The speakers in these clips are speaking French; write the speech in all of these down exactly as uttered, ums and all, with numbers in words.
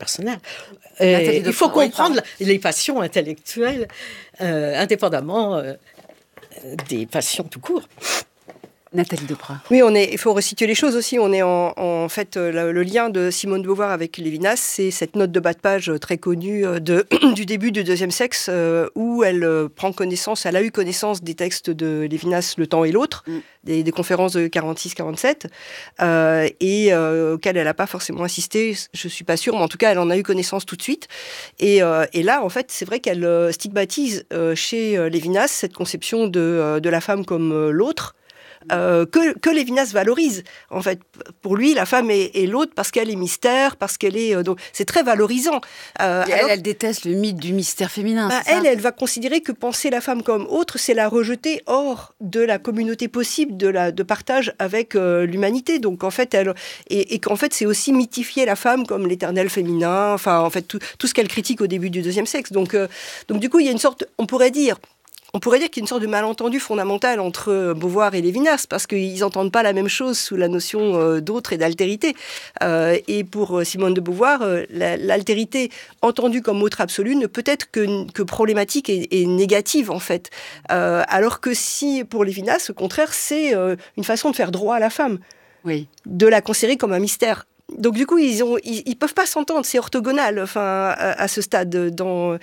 personnel. Et il faut comprendre oui, les passions intellectuelles euh, indépendamment euh, des passions tout court. Nathalie Deprat. Oui, on est, il faut resituer les choses aussi. On est en, en fait, le, le lien de Simone de Beauvoir avec Lévinas, c'est cette note de bas de page très connue de, du début du deuxième sexe, euh, où elle euh, prend connaissance, elle a eu connaissance des textes de Lévinas, Le Temps et l'Autre, mm. des, des conférences de quarante-six quarante-sept, euh, et euh, auxquelles elle n'a pas forcément assisté, je ne suis pas sûre, mais en tout cas, elle en a eu connaissance tout de suite. Et, euh, et là, en fait, c'est vrai qu'elle euh, stigmatise euh, chez euh, Lévinas cette conception de, euh, de la femme comme euh, l'autre, Euh, que, que Lévinas valorise. En fait, pour lui, la femme est, est l'autre parce qu'elle est mystère, parce qu'elle est... Euh, donc, c'est très valorisant. Euh, elle, alors, elle déteste le mythe du mystère féminin, bah, c'est ça ? Elle, elle va considérer que penser la femme comme autre, c'est la rejeter hors de la communauté possible de, la, de partage avec euh, l'humanité. Donc, en fait, elle... Et, et qu'en fait, c'est aussi mythifier la femme comme l'éternel féminin, enfin, en fait, tout, tout ce qu'elle critique au début du deuxième sexe. Donc, euh, donc, du coup, il y a une sorte... On pourrait dire... On pourrait dire qu'il y a une sorte de malentendu fondamental entre Beauvoir et Lévinas, parce qu'ils n'entendent pas la même chose sous la notion euh, d'autre et d'altérité. Euh, et pour Simone de Beauvoir, euh, la, l'altérité entendue comme autre absolue ne peut être que, que problématique et, et négative, en fait. Euh, alors que si, pour Lévinas, au contraire, c'est euh, une façon de faire droit à la femme, oui. de la considérer comme un mystère. Donc du coup, ils ont, ils, ils peuvent pas s'entendre, c'est orthogonal. Enfin, à, à ce stade, dans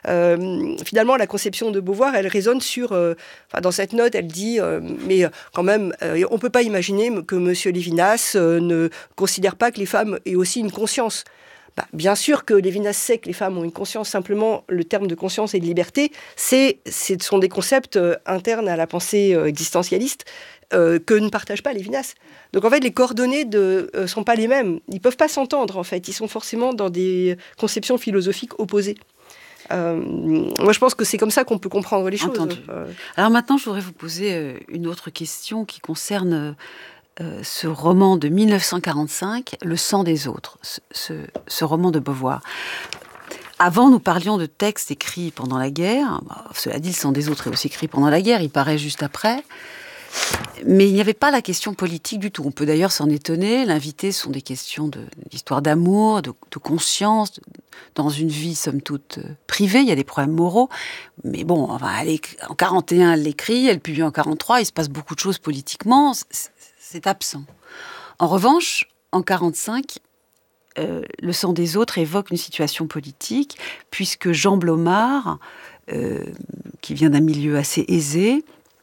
euh, finalement la conception de Beauvoir, elle résonne sur, euh, enfin, dans cette note, elle dit, euh, mais quand même, euh, on peut pas imaginer que Monsieur Lévinas euh, ne considère pas que les femmes aient aussi une conscience. Bah, bien sûr que Lévinas sait que les femmes ont une conscience, simplement le terme de conscience et de liberté, c'est, ce sont des concepts euh, internes à la pensée euh, existentialiste euh, que ne partage pas Lévinas. Donc en fait, les coordonnées ne euh, sont pas les mêmes. Ils ne peuvent pas s'entendre, en fait. Ils sont forcément dans des conceptions philosophiques opposées. Euh, moi, je pense que c'est comme ça qu'on peut comprendre les choses. Entendu. Euh... Alors maintenant, je voudrais vous poser une autre question qui concerne... Euh, ce roman de mille neuf cent quarante-cinq, Le sang des autres, ce, ce, ce roman de Beauvoir. Avant, nous parlions de textes écrits pendant la guerre. Cela dit, Le sang des autres est aussi écrit pendant la guerre, il paraît juste après. Mais il n'y avait pas la question politique du tout. On peut d'ailleurs s'en étonner. L'invité sont des questions de, d'histoire d'amour, de, de conscience, de, dans une vie, somme toute, privée. Il y a des problèmes moraux. Mais bon, enfin, elle est, en quarante et un, elle l'écrit, elle publie en quarante-trois. Il se passe beaucoup de choses politiquement. C'est, c'est absent. En revanche, en quarante-cinq, euh, Le sang des autres évoque une situation politique, puisque Jean Blomard, euh, qui vient d'un milieu assez aisé,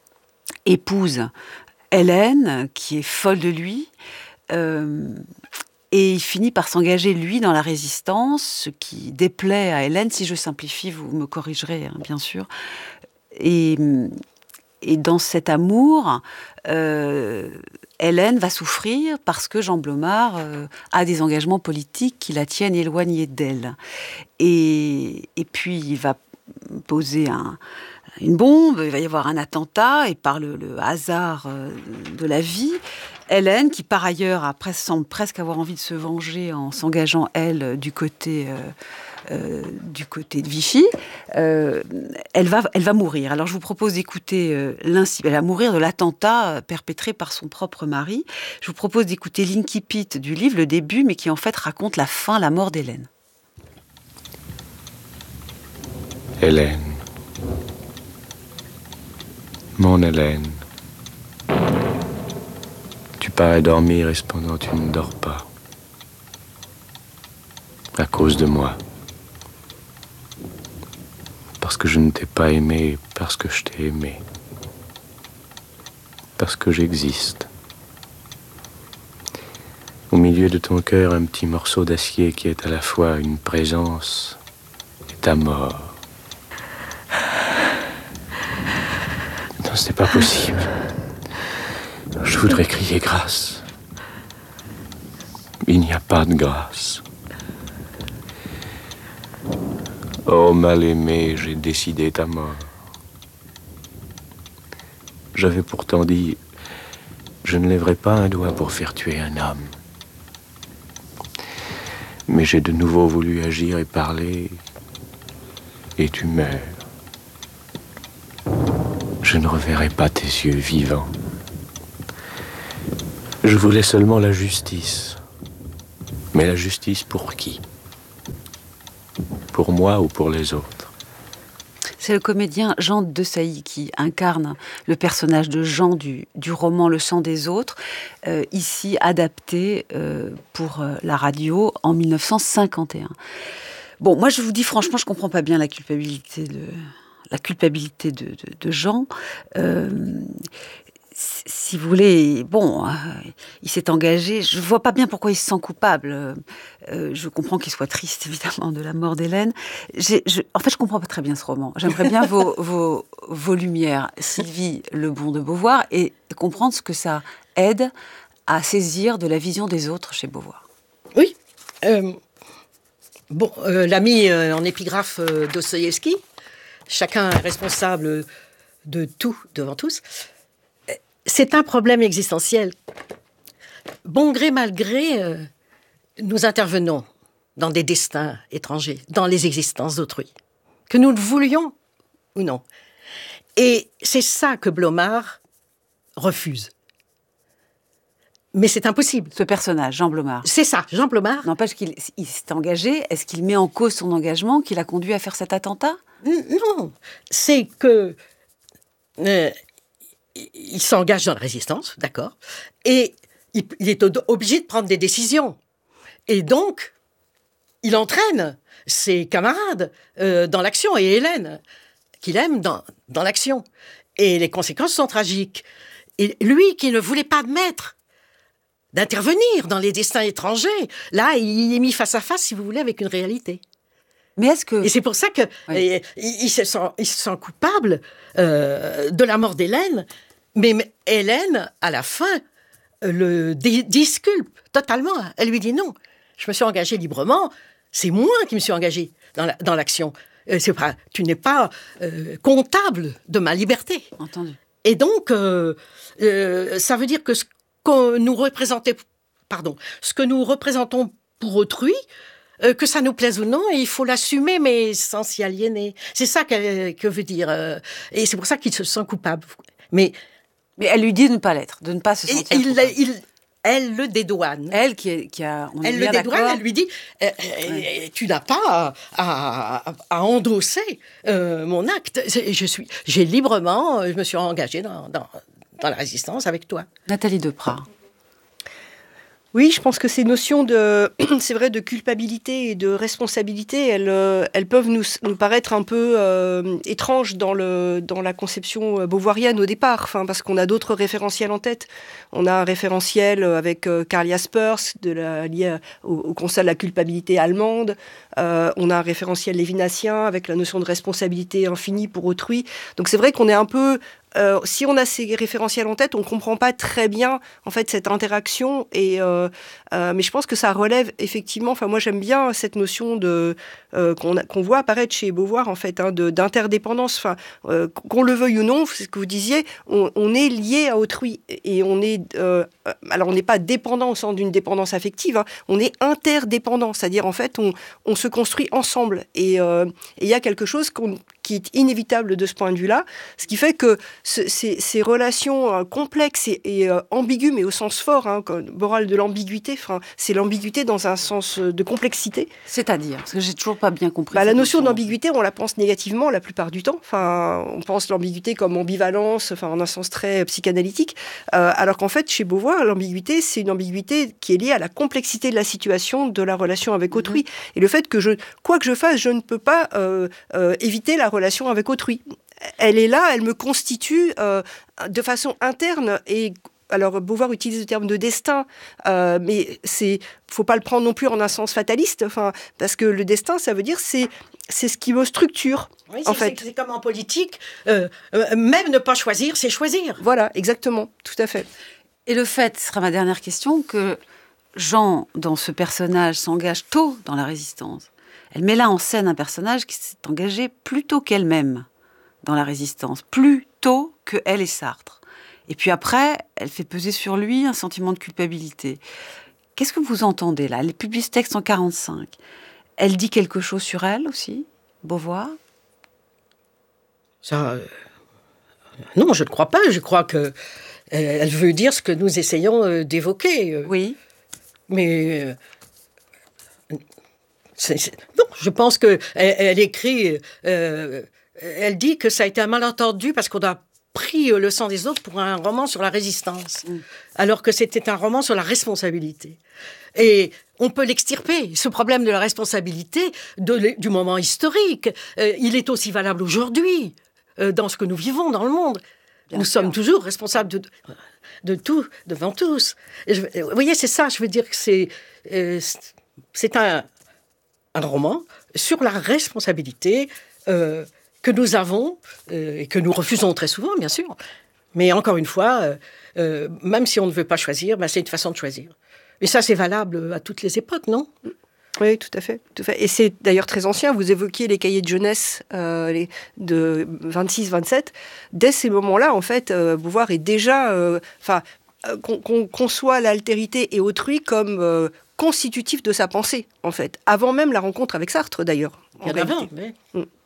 épouse Hélène, qui est folle de lui, euh, et il finit par s'engager, lui, dans la résistance, ce qui déplaît à Hélène. Si je simplifie, vous me corrigerez, hein, bien sûr. Et, et dans cet amour, euh, Hélène va souffrir parce que Jean Blomard euh, a des engagements politiques qui la tiennent éloignée d'elle. Et, et puis, il va poser un... une bombe, il va y avoir un attentat, et par le, le hasard euh, de la vie, Hélène, qui par ailleurs a pres- semble presque avoir envie de se venger en s'engageant, elle, du côté, euh, euh, du côté de Vichy, euh, elle, va, elle va mourir. Alors je vous propose d'écouter, euh, elle va mourir de l'attentat perpétré par son propre mari. Je vous propose d'écouter l'incipit du livre, le début, mais qui en fait raconte la fin, la mort d'Hélène. Hélène. Mon Hélène, tu parais dormir et cependant tu ne dors pas. À cause de moi. Parce que je ne t'ai pas aimé, parce que je t'ai aimé. Parce que j'existe. Au milieu de ton cœur, un petit morceau d'acier qui est à la fois une présence et ta mort. Ce n'est pas possible. Je voudrais crier grâce. Il n'y a pas de grâce. Oh, mal-aimé, j'ai décidé ta mort. J'avais pourtant dit, je ne lèverai pas un doigt pour faire tuer un homme. Mais j'ai de nouveau voulu agir et parler, et tu meurs. Je ne reverrai pas tes yeux vivants. Je voulais seulement la justice. Mais la justice pour qui ? pour moi ou pour les autres. C'est le comédien Jean Desailly qui incarne le personnage de Jean du, du roman Le sang des autres, euh, ici adapté euh, pour euh, la radio en mille neuf cent cinquante et un. Bon, moi je vous dis franchement, je comprends pas bien la culpabilité de, la culpabilité de, de, de Jean. Euh, si vous voulez, bon, euh, il s'est engagé. Je vois pas bien pourquoi il se sent coupable. Euh, je comprends qu'il soit triste, évidemment, de la mort d'Hélène. J'ai, je, en fait, je comprends pas très bien ce roman. J'aimerais bien vos, vos, vos lumières, Sylvie Lebon de Beauvoir, et comprendre ce que ça aide à saisir de la vision des autres chez Beauvoir. Oui. Euh, bon, euh, l'a mis euh, en épigraphe euh, Dostoïevski. Chacun est responsable de tout devant tous. C'est un problème existentiel. Bon gré, mal gré, euh, nous intervenons dans des destins étrangers, dans les existences d'autrui, que nous le voulions ou non. Et c'est ça que Blomard refuse. Mais c'est impossible. Ce personnage, Jean Blomard. C'est ça, Jean Blomard. N'empêche qu'il il s'est engagé. Est-ce qu'il met en cause son engagement qui l'a conduit à faire cet attentat ? Non, c'est que... Euh, il s'engage dans la résistance, d'accord, et il, il est obligé de prendre des décisions. Et donc, il entraîne ses camarades euh, dans l'action, et Hélène, qu'il aime dans, dans l'action. Et les conséquences sont tragiques. Et lui, qui ne voulait pas admettre d'intervenir dans les destins étrangers, là, il est mis face à face, si vous voulez, avec une réalité. Mais est-ce que... Et c'est pour ça qu'il oui. il, il se, sent, il se sent coupable euh, de la mort d'Hélène, mais Hélène, à la fin, le di- disculpe totalement. Elle lui dit non, je me suis engagée librement, c'est moi qui me suis engagée dans, la, dans l'action. Euh, c'est pas, tu n'es pas euh, comptable de ma liberté. Entendu. Et donc, euh, euh, ça veut dire que ce que nous représentons, pardon, ce que nous représentons pour autrui, Euh, que ça nous plaise ou non, il faut l'assumer, mais sans s'y aliéner. C'est ça qu'elle, que veut dire. Euh, et c'est pour ça qu'il se sent coupable. Mais, mais elle lui dit de ne pas l'être, de ne pas se sentir il, coupable. Il, elle le dédouane. Elle qui, est, qui a... On elle est le bien dédouane, d'accord. elle lui dit euh, ouais. Tu n'as pas à, à, à endosser euh, mon acte. Je suis, j'ai librement, je me suis engagée dans, dans, dans la résistance avec toi. Nathalie Deprat. Oui, je pense que ces notions de, c'est vrai, de culpabilité et de responsabilité, elles, euh, elles peuvent nous, nous paraître un peu euh, étranges dans, le, dans la conception beauvoirienne au départ, enfin, parce qu'on a d'autres référentiels en tête. On a un référentiel avec euh, Karl Jaspers, de la, lié au, au constat de la culpabilité allemande. Euh, on a un référentiel lévinassien avec la notion de responsabilité infinie pour autrui. Donc c'est vrai qu'on est un peu... Euh, si on a ces référentiels en tête, on ne comprend pas très bien en fait cette interaction. Et, euh, euh, mais je pense que ça relève effectivement. Enfin, moi j'aime bien cette notion de euh, qu'on, a, qu'on voit apparaître chez Beauvoir en fait, hein, de, d'interdépendance. Enfin, euh, qu'on le veuille ou non, c'est ce que vous disiez, on, on est lié à autrui et on est. Euh, alors on n'est pas dépendant au sens d'une dépendance affective. Hein, on est interdépendant, c'est-à-dire en fait on, on se construit ensemble. Et il euh, y a quelque chose qu'on qui est inévitable de ce point de vue-là, ce qui fait que ce, ces, ces relations euh, complexes et, et euh, ambiguës, mais au sens fort, hein, moral de l'ambiguïté, c'est l'ambiguïté dans un sens de complexité. C'est-à-dire, parce que j'ai toujours pas bien compris. Bah, la notion d'ambiguïté, on la pense négativement la plupart du temps. Enfin, on pense l'ambiguïté comme ambivalence, enfin, en un sens très psychanalytique, euh, alors qu'en fait, chez Beauvoir, l'ambiguïté, c'est une ambiguïté qui est liée à la complexité de la situation, de la relation avec autrui, mm-hmm. et le fait que je, quoi que je fasse, je ne peux pas euh, euh, éviter la relation avec autrui. Elle est là, elle me constitue euh, de façon interne et alors Beauvoir utilise le terme de destin, euh, mais c'est faut pas le prendre non plus en un sens fataliste, enfin parce que le destin, ça veut dire c'est c'est ce qui me structure. Oui, en c'est, fait, c'est, c'est comme en politique, euh, euh, même ne pas choisir, c'est choisir. Voilà, exactement, tout à fait. Et le fait, ce sera ma dernière question, que Jean, dans ce personnage, s'engage tôt dans la résistance. Elle met là en scène un personnage qui s'est engagé plus tôt qu'elle-même dans la résistance, plus tôt que elle et Sartre. Et puis après, elle fait peser sur lui un sentiment de culpabilité. Qu'est-ce que vous entendez là ? Elle publie ce texte en quarante-cinq. Elle dit quelque chose sur elle aussi, Beauvoir ? Ça, euh, non, je ne crois pas. Je crois que euh, elle veut dire ce que nous essayons euh, d'évoquer. Euh, oui. Mais... Euh, c'est, c'est, non, je pense qu'elle elle écrit, euh, elle dit que ça a été un malentendu parce qu'on a pris Le sang des autres pour un roman sur la résistance, mmh. alors que c'était un roman sur la responsabilité. Et on peut l'extirper, ce problème de la responsabilité de, du moment historique. Euh, il est aussi valable aujourd'hui, euh, dans ce que nous vivons dans le monde. Bien nous sûr. Sommes toujours responsables de, de tout, devant tous. Et je, vous voyez, c'est ça, je veux dire que c'est, euh, c'est un, un roman sur la responsabilité euh, que nous avons, euh, et que nous refusons très souvent, bien sûr. Mais encore une fois, euh, euh, même si on ne veut pas choisir, ben c'est une façon de choisir. Et ça, c'est valable à toutes les époques, non ? Oui, tout à fait, tout à fait. Et c'est d'ailleurs très ancien. Vous évoquiez les cahiers de jeunesse euh, les, de vingt-six vingt-sept. Dès ces moments-là, en fait, euh, Beauvoir est déjà... Enfin, euh, qu'on, qu'on conçoit l'altérité et autrui comme euh, constitutif de sa pensée, en fait. Avant même la rencontre avec Sartre, d'ailleurs. Bien avant, mais... Mm.